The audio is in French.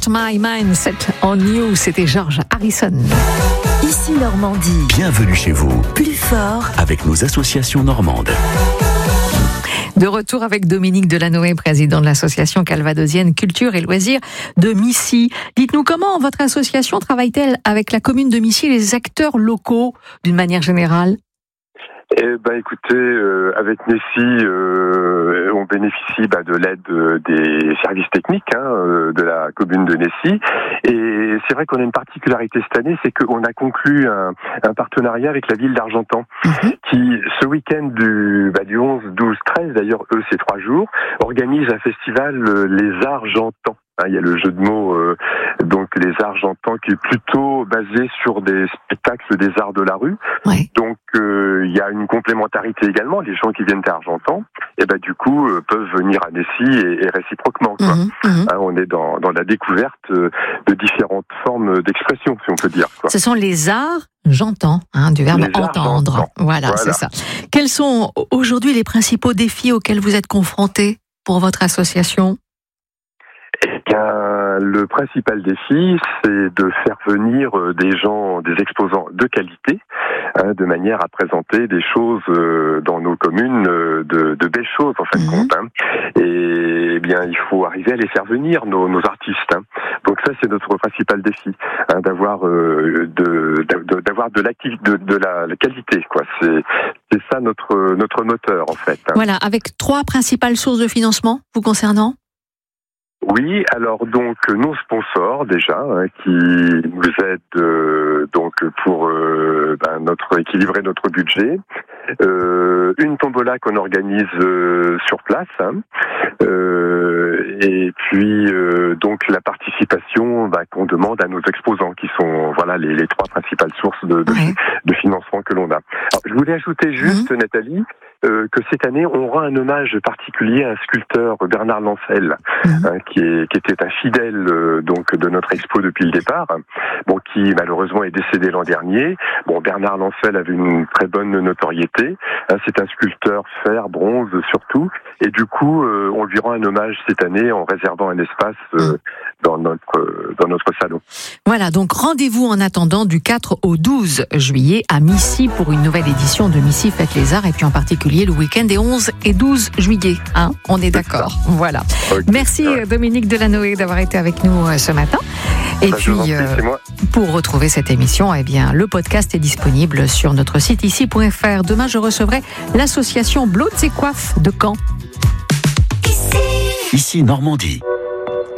Set My Mindset on You, c'était George Harrison. Ici Normandie. Bienvenue chez vous. Plus fort avec nos associations normandes. De retour avec Dominique Delanoë, président de l'association calvadosienne Culture et Loisirs de Missy. Dites-nous comment votre association travaille-t-elle avec la commune de Missy et les acteurs locaux d'une manière générale? Écoutez, avec Missy, on bénéficie de l'aide des services techniques de la commune de Missy. Et c'est vrai qu'on a une particularité cette année, c'est qu'on a conclu un partenariat avec la ville d'Argentan, qui ce week-end du 11, 12, 13, d'ailleurs eux c'est 3 jours, organise un festival Les Argentans. Il y a le jeu de mots, donc les Argentans, qui est plutôt basé sur des spectacles des arts de la rue. Ouais. Donc il y a une complémentarité également. Les gens qui viennent d'Argentan, du coup peuvent venir à Missy et réciproquement. On est dans la découverte de différentes formes d'expression, si on peut dire. Ce sont les arts. J'entends, du verbe entendre. Voilà, c'est ça. Quels sont aujourd'hui les principaux défis auxquels vous êtes confrontés pour votre association ? Le principal défi, c'est de faire venir des gens, des exposants de qualité, de manière à présenter des choses dans nos communes, de belles choses en fin de compte. Et il faut arriver à les faire venir, nos artistes. Donc ça, c'est notre principal défi, d'avoir de la qualité, quoi. C'est ça notre moteur en fait. Voilà, avec 3 principales sources de financement vous concernant. Oui, alors donc nos sponsors déjà qui nous aident pour équilibrer notre budget, une tombola qu'on organise sur place, et puis donc la participation qu'on demande à nos exposants qui sont les 3 principales sources de financement que l'on a. Alors, je voulais ajouter juste Nathalie que cette année on rend un hommage particulier à un sculpteur, Bernard Lancel, qui était un fidèle de notre expo depuis le départ, qui malheureusement est décédé l'an dernier. Bernard Lancel avait une très bonne notoriété. C'est un sculpteur fer, bronze surtout, et du coup on lui rend un hommage cette année en réservant un espace dans notre salon. Voilà, donc rendez-vous en attendant du 4 au 12 juillet à Missy pour une nouvelle édition de Missy Fête les Arts, et puis en particulier le week-end des 11 et 12 juillet. On est d'accord. Voilà. Okay. Merci Dominique Delanoë d'avoir été avec nous ce matin. Et puis, pour retrouver cette émission, le podcast est disponible sur notre site ici.fr. Demain, je recevrai l'association Blondes et Coiffes de Caen. Ici Normandie.